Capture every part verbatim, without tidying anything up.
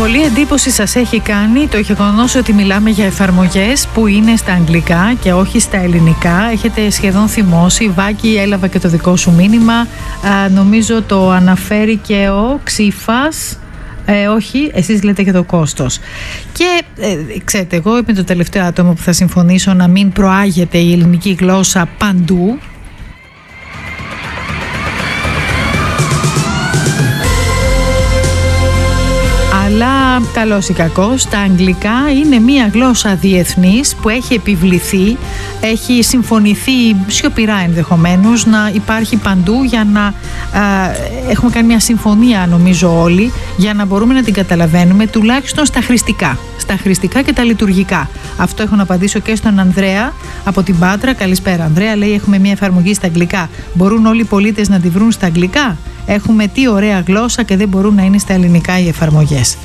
Πολύ εντύπωση σας έχει κάνει το γεγονός ότι μιλάμε για εφαρμογές που είναι στα αγγλικά και όχι στα ελληνικά. Έχετε σχεδόν θυμώσει. Βάκη, έλαβα και το δικό σου μήνυμα. Α, νομίζω το αναφέρει και ο Ξήφας. Ε, όχι, εσείς λέτε για το κόστος. Και ε, ξέρετε, εγώ είμαι το τελευταίο άτομο που θα συμφωνήσω να μην προάγεται η ελληνική γλώσσα παντού. Αλλά καλός ή κακός, τα αγγλικά είναι μία γλώσσα διεθνής που έχει επιβληθεί, έχει συμφωνηθεί σιωπηρά ενδεχομένως να υπάρχει παντού για να α, έχουμε κάνει μια συμφωνία νομίζω όλοι για να μπορούμε να την καταλαβαίνουμε τουλάχιστον στα χρηστικά, στα χρηστικά και τα λειτουργικά. Αυτό έχω να απαντήσω και στον Ανδρέα από την Πάτρα. Καλησπέρα Ανδρέα, λέει έχουμε μια εφαρμογή στα αγγλικά. Μπορούν όλοι οι πολίτες να τη βρουν στα αγγλικά? Έχουμε τι ωραία γλώσσα και δεν μπορούν να είναι στα ελληνικά οι εφαρμογές.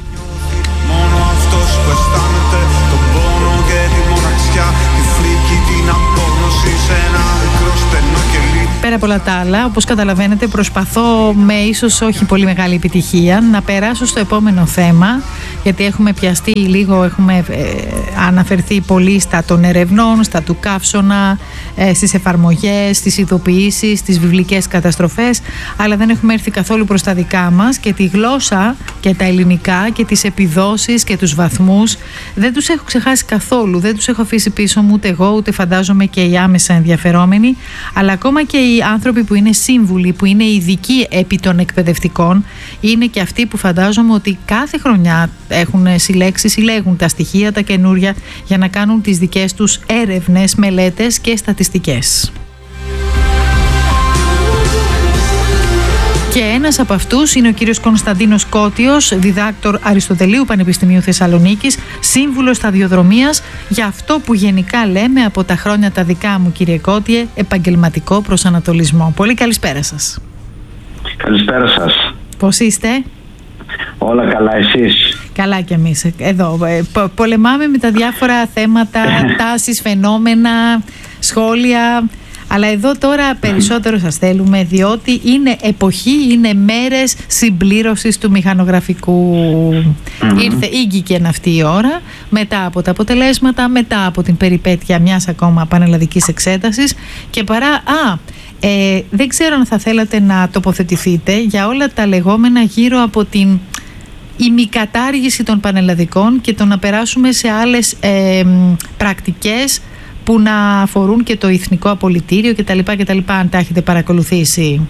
Πέρα από όλα τα άλλα, όπως καταλαβαίνετε, προσπαθώ με ίσως όχι πολύ μεγάλη επιτυχία να περάσω στο επόμενο θέμα, γιατί έχουμε πιαστεί λίγο, έχουμε ε, αναφερθεί πολύ στα των ερευνών, στα του καύσωνα, ε, στις εφαρμογές, στις ειδοποιήσεις, στις βιβλικές καταστροφές, αλλά δεν έχουμε έρθει καθόλου προς τα δικά μας και τη γλώσσα και τα ελληνικά και τις επιδόσεις και τους βαθμούς δεν τους έχω ξεχάσει καθόλου, δεν τους έχω αφήσει πίσω μου ούτε εγώ ούτε φαντάζομαι και οι άμεσα ενδιαφερόμενοι, αλλά ακόμα και οι άνθρωποι που είναι σύμβουλοι, που είναι ειδικοί επί των εκπαιδευτικών, είναι και αυτοί που φαντάζομαι ότι κάθε χρονιά έχουν συλλέξει, συλλέγουν τα στοιχεία, τα καινούρια για να κάνουν τις δικές τους έρευνες, μελέτες και στατιστικές. Και ένας από αυτούς είναι ο κύριος Κωνσταντίνος Κώτιος, διδάκτορ Αριστοτελείου Πανεπιστημίου Θεσσαλονίκης, σύμβουλος σταδιοδρομίας για αυτό που γενικά λέμε από τα χρόνια τα δικά μου, κύριε Κώτιε, επαγγελματικό προσανατολισμό. Πολύ καλησπέρα σας. Καλησπέρα σας. Πώς είστε? Όλα καλά, εσείς? Καλά κι εμείς. Εδώ πο- πολεμάμε με τα διάφορα θέματα, τάσεις, φαινόμενα, σχόλια. Αλλά εδώ τώρα περισσότερο σας θέλουμε, διότι είναι εποχή, είναι μέρες συμπλήρωσης του μηχανογραφικού. Mm-hmm. Ήρθε, ήγηκε αυτή η ώρα, μετά από τα αποτελέσματα, μετά από την περιπέτεια μιας ακόμα πανελλαδικής εξέτασης και παρά, α, ε, δεν ξέρω αν θα θέλατε να τοποθετηθείτε για όλα τα λεγόμενα γύρω από την ημικατάργηση των πανελλαδικών και το να περάσουμε σε άλλες ε, πρακτικές που να αφορούν και το εθνικό απολυτήριο κτλ. κτλ. Αν τα έχετε παρακολουθήσει.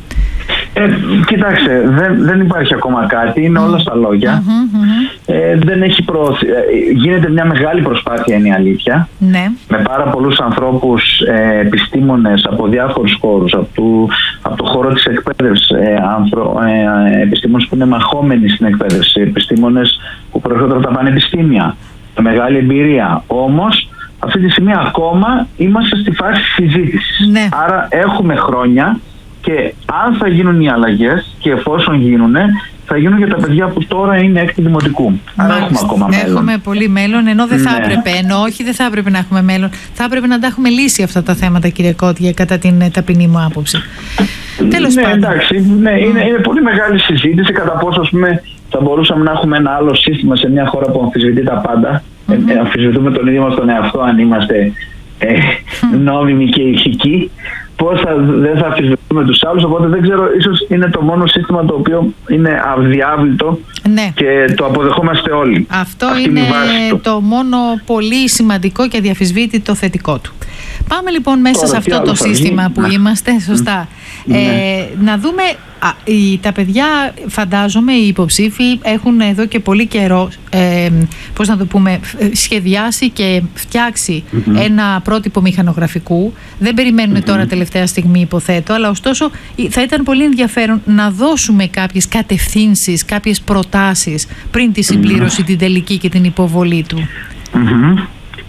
Ε, κοιτάξτε, δεν, δεν υπάρχει ακόμα κάτι, είναι όλα στα λόγια. Mm-hmm, mm-hmm. Ε, δεν έχει προωθη... Γίνεται μια μεγάλη προσπάθεια, είναι η αλήθεια. Ναι. Με πάρα πολλούς ανθρώπους, ε, επιστήμονες από διάφορους χώρους, από το, από το χώρο της εκπαίδευσης, ε, άνθρω... ε, επιστήμονες που είναι μαχόμενοι στην εκπαίδευση, επιστήμονες που προέρχονται από τα πανεπιστήμια, με μεγάλη εμπειρία. Όμως, αυτή τη στιγμή ακόμα είμαστε στη φάση συζήτησης. Ναι. Άρα έχουμε χρόνια και αν θα γίνουν οι αλλαγές και εφόσον γίνουν, θα γίνουν για τα παιδιά που τώρα είναι έκτη δημοτικού. Άρα έχουμε ακόμα μέλλον. Έχουμε πολύ μέλλον, ενώ δεν θα ναι. έπρεπε, ενώ όχι δεν θα έπρεπε να έχουμε μέλλον. Θα έπρεπε να τα έχουμε λύσει αυτά τα θέματα, κύριε Κώτια, κατά την ταπεινή μου άποψη. Τέλος ναι, πάντων. Εντάξει, ναι, mm. είναι, είναι πολύ μεγάλη συζήτηση κατά πόσο, ας πούμε, θα μπορούσαμε να έχουμε ένα άλλο σύστημα σε μια χώρα που αμφισβητεί τα πάντα. Mm-hmm. Ε, αμφισβητούμε τον ίδιο μας τον εαυτό αν είμαστε ε, mm. νόμιμοι και ηθικοί. Πώς θα, δεν θα αμφισβητούμε τους άλλους, οπότε δεν ξέρω, ίσως είναι το μόνο σύστημα το οποίο είναι αδιάβλητο, ναι, και το αποδεχόμαστε όλοι. Αυτό Αυτή είναι το. το μόνο πολύ σημαντικό και αδιαφυσβήτητο θετικό του. Πάμε λοιπόν μέσα τώρα, σε αυτό το σύστημα που να. είμαστε, σωστά. Mm. Ε, ναι. Να δούμε, α, οι, τα παιδιά φαντάζομαι, οι υποψήφοι έχουν εδώ και πολύ καιρό, ε, πώς να το πούμε, σχεδιάσει και φτιάξει mm-hmm. ένα πρότυπο μηχανογραφικού. Δεν περιμένουν mm-hmm. τώρα τελευταία στιγμή, υποθέτω, αλλά ωστόσο θα ήταν πολύ ενδιαφέρον να δώσουμε κάποιες κατευθύνσεις, κάποιες προτάσεις πριν τη συμπλήρωση, mm-hmm. την τελική και την υποβολή του. Mm-hmm.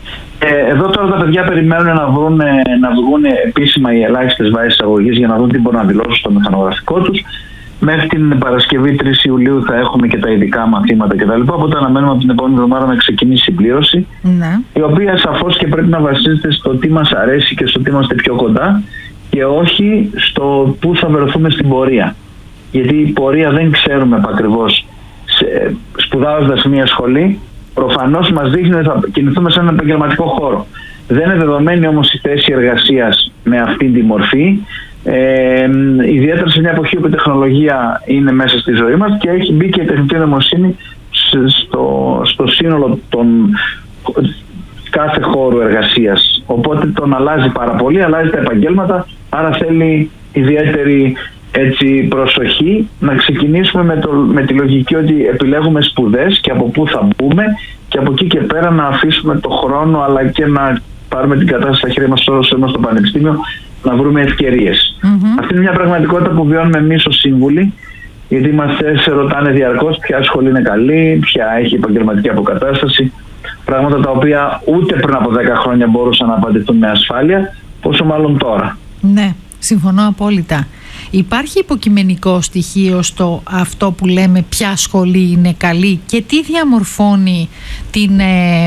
Ε, εδώ τώρα τα παιδιά περιμένουν να, βρουν, να βγουν επίσημα οι ελάχιστες βάσεις εισαγωγής για να δουν τι μπορούν να δηλώσουν στο μηχανογραφικό τους. Μέχρι την Παρασκευή τρεις Ιουλίου θα έχουμε και τα ειδικά μαθήματα κτλ. Οπότε αναμένουμε από την επόμενη εβδομάδα να ξεκινήσει η συμπλήρωση, ναι, η οποία σαφώς και πρέπει να βασίζεται στο τι μας αρέσει και στο τι είμαστε πιο κοντά και όχι στο πού θα βρεθούμε στην πορεία. Γιατί η πορεία δεν ξέρουμε ακριβώς σπουδάζοντας μια σχολή, προφανώς μας δείχνει ότι θα κινηθούμε σε έναν επαγγελματικό χώρο. Δεν είναι δεδομένη όμως η θέση εργασίας με αυτή τη μορφή, ε, ιδιαίτερα σε μια εποχή όπου η τεχνολογία είναι μέσα στη ζωή μας και έχει μπει και η τεχνητή νοημοσύνη στο, στο σύνολο των κάθε χώρου εργασίας. Οπότε τον αλλάζει πάρα πολύ, αλλάζει τα επαγγέλματα, άρα θέλει ιδιαίτερη έτσι, προσοχή να ξεκινήσουμε με, το, με τη λογική ότι επιλέγουμε σπουδές και από πού θα μπούμε και από εκεί και πέρα να αφήσουμε το χρόνο αλλά και να πάρουμε την κατάσταση στα χέρια μας όσο είμαστε στο πανεπιστήμιο, να βρούμε ευκαιρίες. Mm-hmm. Αυτή είναι μια πραγματικότητα που βιώνουμε εμείς ως σύμβουλοι, γιατί μας σε ρωτάνε διαρκώς ποια σχολή είναι καλή, ποια έχει επαγγελματική αποκατάσταση, πράγματα τα οποία ούτε πριν από δέκα χρόνια μπορούσαν να απαντηθούν με ασφάλεια, πόσο μάλλον τώρα. Ναι, συμφωνώ απόλυτα. Υπάρχει υποκειμενικό στοιχείο στο αυτό που λέμε ποια σχολή είναι καλή και τι διαμορφώνει την, ε,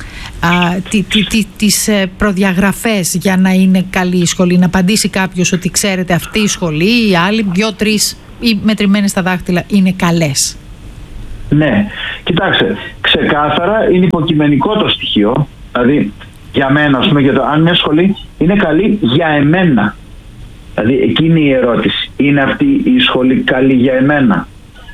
α, τι, τι, τι, τις προδιαγραφές για να είναι καλή η σχολή? Να απαντήσει κάποιος ότι ξέρετε αυτή η σχολή, οι άλλοι δυο-τρεις ή μετρημένες στα δάχτυλα είναι καλές? Ναι, κοιτάξτε, ξεκάθαρα είναι υποκειμενικό το στοιχείο. Δηλαδή για μένα, ας πούμε, για το αν μια σχολή είναι καλή για εμένα. Δηλαδή εκείνη η ερώτηση. Είναι αυτή η σχολή καλή για εμένα?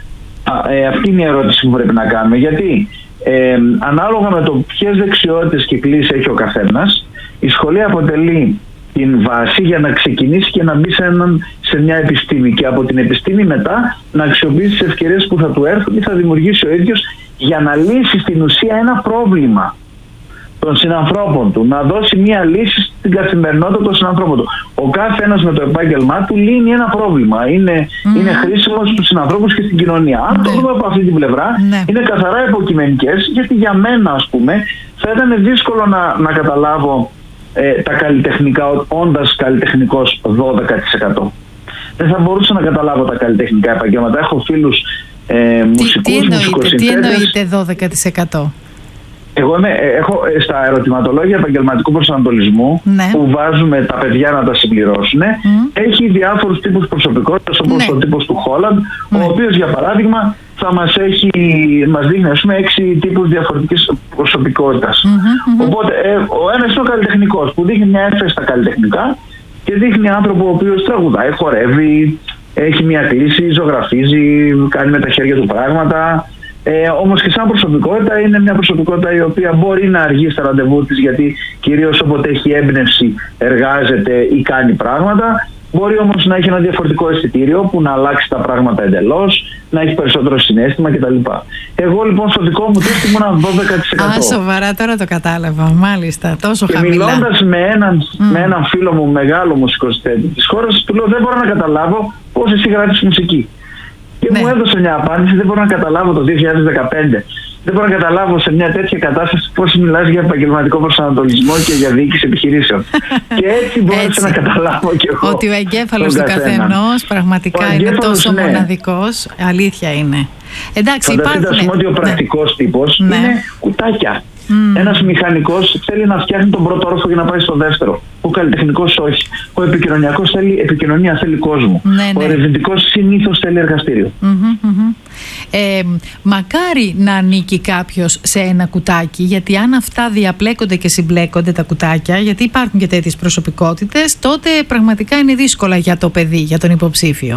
Α, ε, αυτή είναι η ερώτηση που πρέπει να κάνουμε. Γιατί ε, ανάλογα με το ποιες δεξιότητες και κλίσεις έχει ο καθένας, η σχολή αποτελεί την βάση για να ξεκινήσει και να μπει σε, έναν, σε μια επιστήμη και από την επιστήμη μετά να αξιοποιήσει τις ευκαιρίες που θα του έρθουν ή θα δημιουργήσει ο ίδιος για να λύσει στην ουσία ένα πρόβλημα των συνανθρώπων του, να δώσει μια λύση στην καθημερινότητα των συνανθρώπων του. Ο κάθε ένας με το επάγγελμά του λύνει ένα πρόβλημα. Είναι, mm. είναι χρήσιμο στους συνανθρώπους και στην κοινωνία. Αν mm. το δούμε από αυτή την πλευρά, mm. είναι καθαρά υποκειμενικές, γιατί για μένα, ας πούμε, θα ήταν δύσκολο να, να καταλάβω ε, τα καλλιτεχνικά, όντας καλλιτεχνικός δώδεκα τοις εκατό. Δεν θα μπορούσα να καταλάβω τα καλλιτεχνικά επαγγέλματα. Έχω φίλους ε, μουσικούς, τι, τι μουσικοσυνθέτες. Τι εννοείται δώδεκα τοις εκατό? Εγώ είμαι, έχω στα ερωτηματολόγια επαγγελματικού προσανατολισμού, ναι, που βάζουμε τα παιδιά να τα συμπληρώσουν. Mm. Έχει διάφορους τύπους προσωπικότητας, όπως ναι. ο τύπος του Χόλαντ, ναι. ο οποίος για παράδειγμα θα μας, έχει, μας δείχνει ας πούμε, έξι τύπους διαφορετικής προσωπικότητας. Mm-hmm, mm-hmm. Οπότε ε, ο ένας είναι ο καλλιτεχνικός που δείχνει μια έμφαση στα καλλιτεχνικά και δείχνει άνθρωπο ο οποίος τραγουδάει, χορεύει, έχει μια κλίση, ζωγραφίζει, κάνει με τα χέρια του πράγματα. Ε, όμως και σαν προσωπικότητα είναι μια προσωπικότητα η οποία μπορεί να αργεί στα ραντεβού της, γιατί κυρίως όποτε έχει έμπνευση εργάζεται ή κάνει πράγματα. Μπορεί όμως να έχει ένα διαφορετικό αισθητήριο που να αλλάξει τα πράγματα εντελώς, να έχει περισσότερο συναίσθημα κτλ. Εγώ λοιπόν στο δικό μου τεστ ήμουν δώδεκα τοις εκατό. Α, σοβαρά, τώρα το κατάλαβα. Μάλιστα, τόσο και χαμηλά. Και μιλώντας με έναν, mm. με έναν φίλο μου, μεγάλο μουσικοσυνθέτη της χώρας, του λέω: δεν μπορώ να καταλάβω πώς εσύ γράφεις μουσική. Και ναι. μου έδωσε μια απάντηση: δεν μπορώ να καταλάβω το δύο χιλιάδες δεκαπέντε. Δεν μπορώ να καταλάβω σε μια τέτοια κατάσταση πώς μιλάς για επαγγελματικό προσανατολισμό και για διοίκηση επιχειρήσεων. Και έτσι μπόρεσα να καταλάβω κι εγώ. Ότι ο εγκέφαλος του καθενός πραγματικά είναι τόσο ναι. μοναδικός. Αλήθεια είναι. Εντάξει, φανταστείτε ας πούμε ότι ο πρακτικός ναι. τύπος ναι. είναι κουτάκια. Mm. Ένας μηχανικός θέλει να φτιάχνει τον πρώτο όροφο για να πάει στο δεύτερο. Ο καλλιτεχνικός όχι. Ο επικοινωνιακός θέλει επικοινωνία, θέλει κόσμο. Ναι, ναι. Ο ερευνητικός συνήθως θέλει εργαστήριο. Mm-hmm, mm-hmm. Ε, μακάρι να ανήκει κάποιος σε ένα κουτάκι, γιατί αν αυτά διαπλέκονται και συμπλέκονται τα κουτάκια, γιατί υπάρχουν και τέτοιες προσωπικότητες, τότε πραγματικά είναι δύσκολα για το παιδί, για τον υποψήφιο.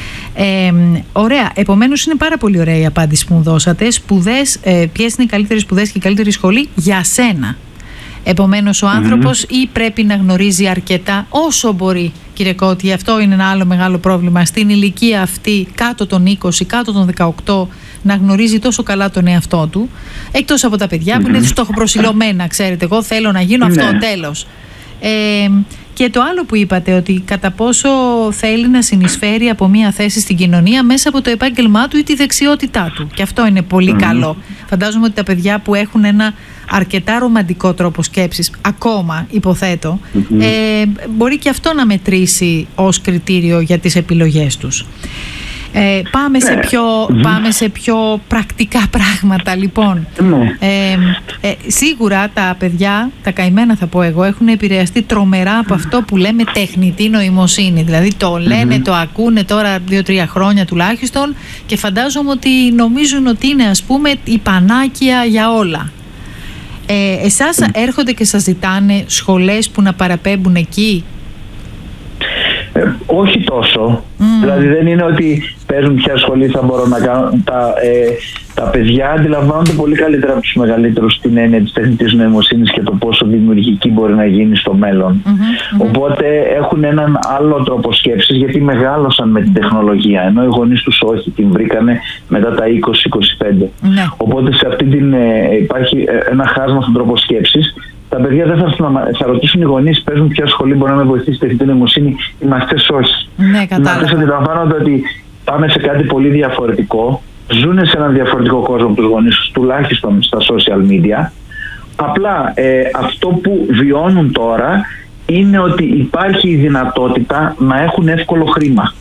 Ε, ωραία, επομένως είναι πάρα πολύ ωραία η απάντηση που μου δώσατε. Σπουδές, ε, ποιες είναι οι καλύτερες σπουδές και η καλύτερη σχολή για σένα? Επομένως ο άνθρωπος mm-hmm. ή πρέπει να γνωρίζει αρκετά όσο μπορεί, κύριε Κώτη, αυτό είναι ένα άλλο μεγάλο πρόβλημα στην ηλικία αυτή, κάτω των είκοσι, κάτω των δεκαοκτώ, να γνωρίζει τόσο καλά τον εαυτό του, εκτός από τα παιδιά mm-hmm. που είναι στοχοπροσιλωμένα, ξέρετε, εγώ θέλω να γίνω αυτό, τέλος. Ε, και το άλλο που είπατε, ότι κατά πόσο θέλει να συνεισφέρει από μια θέση στην κοινωνία μέσα από το επάγγελμά του ή τη δεξιότητά του. Και αυτό είναι πολύ mm. καλό. Φαντάζομαι ότι τα παιδιά που έχουν ένα αρκετά ρομαντικό τρόπο σκέψης, ακόμα υποθέτω, mm-hmm. ε, μπορεί και αυτό να μετρήσει ως κριτήριο για τις επιλογές τους. Ε, πάμε, ναι. σε πιο, mm-hmm. πάμε σε πιο πρακτικά πράγματα λοιπόν. Ναι. Ε, ε, σίγουρα τα παιδιά, τα καημένα θα πω εγώ, έχουν επηρεαστεί τρομερά από αυτό που λέμε τεχνητή νοημοσύνη. Δηλαδή το λένε, mm-hmm. το ακούνε τώρα δύο-τρία χρόνια τουλάχιστον και φαντάζομαι ότι νομίζουν ότι είναι ας πούμε η πανάκια για όλα. Ε, εσάς mm. έρχονται και σας ζητάνε σχολές που να παραπέμπουν εκεί? Ε, όχι τόσο. Mm. Δηλαδή δεν είναι ότι παίζουν ποια σχολή θα μπορώ να κάνω. Τα, ε, τα παιδιά αντιλαμβάνονται πολύ καλύτερα από τους μεγαλύτερους την έννοια της τεχνητής νοημοσύνης και το πόσο δημιουργική μπορεί να γίνει στο μέλλον. Mm-hmm, mm-hmm. Οπότε έχουν έναν άλλο τρόπο σκέψης, γιατί μεγάλωσαν με την τεχνολογία, ενώ οι γονείς τους όχι, την βρήκανε μετά τα είκοσι είκοσι πέντε. Mm-hmm. Οπότε σε αυτή την, ε, υπάρχει ένα χάσμα στον τρόπο σκέψης. Τα παιδιά δεν θα, θα ρωτήσουν οι γονείς, παίζουν ποια σχολή μπορεί να με βοηθήσει στη τεχνητή νοημοσύνη. Οι μαθητές όχι. Ναι, οι μαθητές αντιλαμβάνονται ότι πάμε σε κάτι πολύ διαφορετικό, ζουν σε έναν διαφορετικό κόσμο από τους γονείς τους, τουλάχιστον στα social media. Απλά ε, αυτό που βιώνουν τώρα είναι ότι υπάρχει η δυνατότητα να έχουν εύκολο χρήμα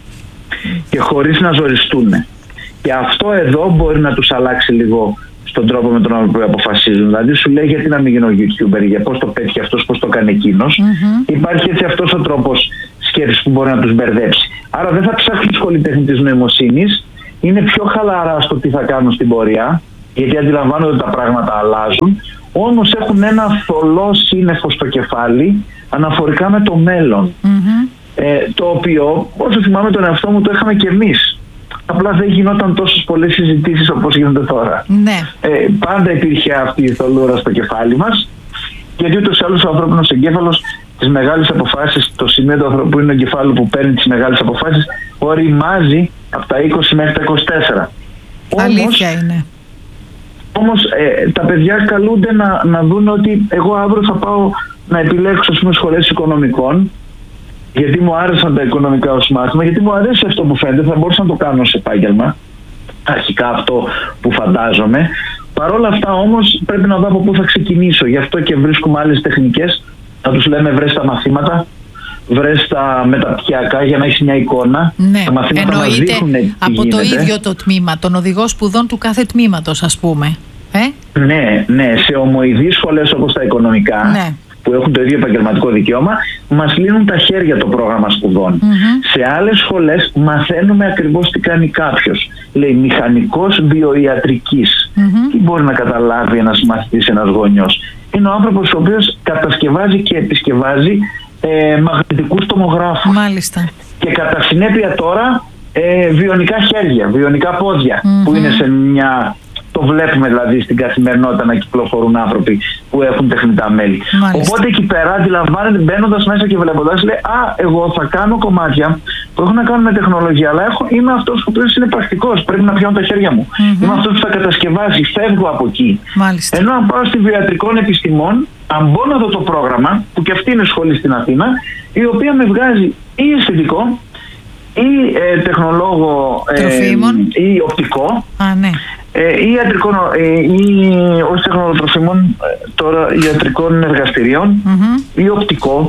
και χωρίς να ζοριστούν. Και αυτό εδώ μπορεί να τους αλλάξει λίγο στον τρόπο με τον οποίο αποφασίζουν. Δηλαδή σου λέει γιατί να μην γίνω YouTuber, για πώς το πέτυχε αυτός, πώς το κάνει εκείνος. Mm-hmm. Υπάρχει έτσι αυτός ο τρόπος σκέψης που μπορεί να τους μπερδέψει. Άρα δεν θα ψάχνουν σχολή τεχνητής νοημοσύνης, είναι πιο χαλαρά στο τι θα κάνουν στην πορεία, γιατί αντιλαμβάνονται ότι τα πράγματα αλλάζουν, όμως έχουν ένα θολό σύννεφο στο κεφάλι αναφορικά με το μέλλον. Mm-hmm. Ε, το οποίο, όσο θυμάμαι τον εαυτό μου, το είχαμε κι εμείς. Απλά δεν γινόταν τόσες πολλές συζητήσεις όπως γίνονται τώρα. Ναι. Ε, πάντα υπήρχε αυτή η θολούρα στο κεφάλι μας, γιατί ούτως ή άλλως ο ανθρώπινος εγκέφαλος τις μεγάλες αποφάσεις, το σημείο του ανθρώπου είναι ο εγκεφάλου που παίρνει τις μεγάλες αποφάσεις, οριμάζει από τα είκοσι μέχρι τα είκοσι τέσσερα. Αλήθεια όμως, είναι. Όμως ε, τα παιδιά καλούνται να, να δουν ότι εγώ αύριο θα πάω να επιλέξω ας πούμε, σχολές οικονομικών, γιατί μου άρεσαν τα οικονομικά ως μάθημα, γιατί μου αρέσει αυτό που φαίνεται, θα μπορούσα να το κάνω σε επάγγελμα, αρχικά αυτό που φαντάζομαι. Παρ' όλα αυτά όμως πρέπει να δω από πού θα ξεκινήσω, γι' αυτό και βρίσκουμε άλλες τεχνικές, θα τους λέμε βρες τα μαθήματα, βρες τα μεταπτυχιακά για να έχεις μια εικόνα. Ναι, τα μαθήματα εννοείται μας δείχνουν τι από γίνεται. Το ίδιο το τμήμα, τον οδηγό σπουδών του κάθε τμήματος ας πούμε. Ε? Ναι, ναι, σε ομοειδείς σχολές όπως τα οικονομικά, ναι. που έχουν το ίδιο επαγγελματικό δικαίωμα, μας λύνουν τα χέρια το πρόγραμμα σπουδών. Mm-hmm. Σε άλλες σχολές μαθαίνουμε ακριβώς τι κάνει κάποιος. Λέει μηχανικός βιοιατρικής. Mm-hmm. Τι μπορεί να καταλάβει ένας μαθητής, ένας γονιός? Είναι ο άνθρωπος ο οποίος κατασκευάζει και επισκευάζει ε, μαγνητικούς τομογράφους. Μάλιστα. Και κατά συνέπεια τώρα ε, βιονικά χέρια, βιονικά πόδια, mm-hmm. που είναι σε μια... Το βλέπουμε δηλαδή στην καθημερινότητα να κυκλοφορούν άνθρωποι που έχουν τεχνητά μέλη. Μάλιστα. Οπότε εκεί πέρα αντιλαμβάνεται, μπαίνοντας μέσα και βλέποντας, λέει α, εγώ θα κάνω κομμάτια που έχουν να κάνουν με τεχνολογία, αλλά έχω, είμαι αυτός που είναι πρακτικός, πρέπει να πιάνω τα χέρια μου. Mm-hmm. Είμαι αυτός που θα κατασκευάσει, φεύγω από εκεί. Μάλιστα. Ενώ αν πάω στη βιοιατρικών επιστημών, αν μπω να δω το πρόγραμμα, που και αυτή είναι σχολή στην Αθήνα, η οποία με βγάζει ή αισθητικό ή ε, τεχνολόγο ε, ή οπτικό. Α, ναι. ή ιατρικών, ή όχι τεχνολοτροφίμων, τώρα ιατρικών εργαστηρίων mm-hmm. ή οπτικό.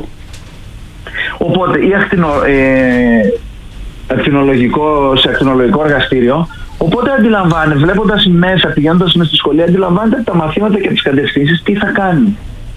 Οπότε ή ακτινο, ε, ακτινολογικό, σε ακτινολογικό εργαστήριο. Οπότε αντιλαμβάνεται, βλέποντας μέσα, πηγαίνοντας μέσα στη σχολή, αντιλαμβάνεται τα μαθήματα και τις κατευθύνσεις τι θα κάνει.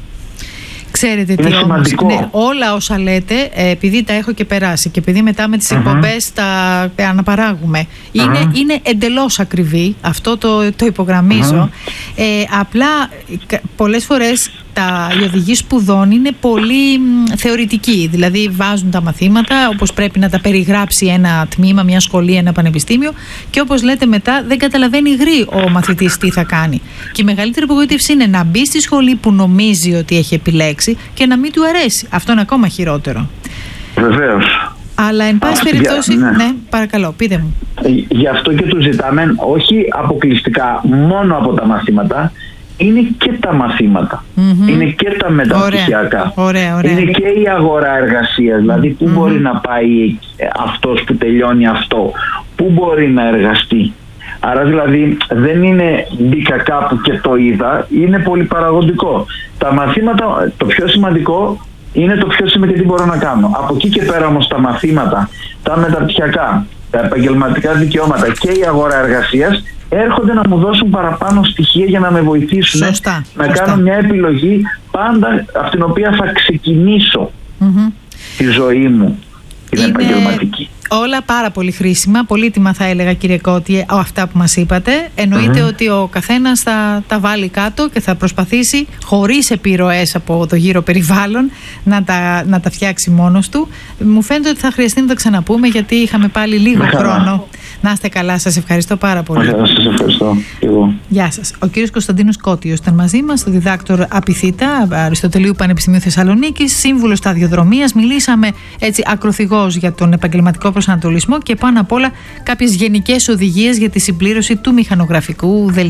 Ξέρετε είναι τι όμως, ναι, όλα όσα λέτε, επειδή τα έχω και περάσει και επειδή μετά με τις uh-huh. εκπομπές τα αναπαράγουμε, είναι, uh-huh. είναι εντελώς ακριβή, αυτό το, το υπογραμμίζω. Uh-huh. Ε, απλά πολλές φορές τα, οι οδηγοί σπουδών είναι πολύ μ, θεωρητικοί, δηλαδή βάζουν τα μαθήματα όπως πρέπει να τα περιγράψει ένα τμήμα, μια σχολή, ένα πανεπιστήμιο, και όπως λέτε μετά δεν καταλαβαίνει γρή ο μαθητής τι θα κάνει. Και η μεγαλύτερη απογοήτευση είναι να μπει στη σχολή που νομίζει ότι έχει επιλέξει και να μην του αρέσει. Αυτό είναι ακόμα χειρότερο. Βεβαίως. Αλλά εν πάση περιπτώσει, ναι. ναι, παρακαλώ, πείτε μου. Γι' αυτό και του ζητάμε όχι αποκλειστικά μόνο από τα μαθήματα, είναι και τα μαθήματα, mm-hmm. είναι και τα μεταπτυχιακά, ωραία, ωραία. είναι και η αγορά εργασίας, δηλαδή πού mm-hmm. μπορεί να πάει αυτός που τελειώνει αυτό, πού μπορεί να εργαστεί. Άρα δηλαδή δεν είναι μπήκα κάπου και το είδα, είναι πολυπαραγωγικό. Τα μαθήματα, το πιο σημαντικό είναι το ποιος είμαι και τι μπορώ να κάνω. Από εκεί και πέρα όμως τα μαθήματα, τα μεταπτυχιακά τα επαγγελματικά δικαιώματα και η αγορά εργασίας έρχονται να μου δώσουν παραπάνω στοιχεία για να με βοηθήσουν σωστά, να σωστά. κάνω μια επιλογή πάντα από την οποία θα ξεκινήσω mm-hmm. τη ζωή μου, την είναι επαγγελματική. Όλα πάρα πολύ χρήσιμα, πολύτιμα θα έλεγα, κύριε Κώτη, αυτά που μας είπατε. Εννοείται mm-hmm. ότι ο καθένας θα τα βάλει κάτω και θα προσπαθήσει χωρίς επιρροές από το γύρο περιβάλλον να τα, να τα φτιάξει μόνος του. Μου φαίνεται ότι θα χρειαστεί να τα ξαναπούμε, γιατί είχαμε πάλι λίγο χρόνο. Να είστε καλά, σας ευχαριστώ πάρα πολύ. Σας ευχαριστώ. Εγώ. Γεια σας. Ο κύριος Κωνσταντίνος Κώτιος ήταν μαζί μας, το διδάκτορ Απιθύτα Αριστοτελείου Πανεπιστημίου Θεσσαλονίκης, σύμβουλος σταδιοδρομίας. Μιλήσαμε έτσι ακροθυγώς για τον επαγγελματικό προσανατολισμό και πάνω απ' όλα κάποιες γενικές οδηγίες για τη συμπλήρωση του μηχανογραφικού δελτίου.